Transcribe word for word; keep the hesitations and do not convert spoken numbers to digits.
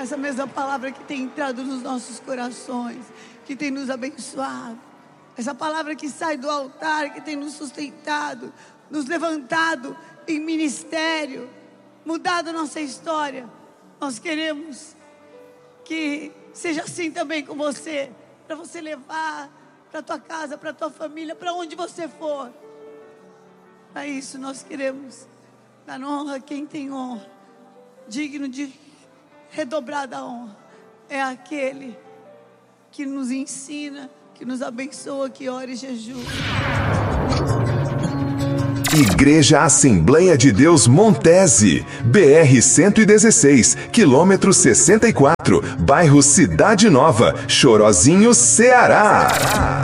essa mesma palavra que tem entrado nos nossos corações, que tem nos abençoado. Essa palavra que sai do altar, que tem nos sustentado, nos levantado em ministério, mudado a nossa história. Nós queremos que seja assim também com você, para você levar para tua casa, para tua família, para onde você for. Para isso nós queremos dar honra a quem tem honra, digno de redobrada honra. É aquele que nos ensina, que nos abençoa, que ora e jejua. Igreja Assembleia de Deus Montese, B R cento e dezesseis, quilômetro sessenta e quatro, bairro Cidade Nova, Chorozinho, Ceará.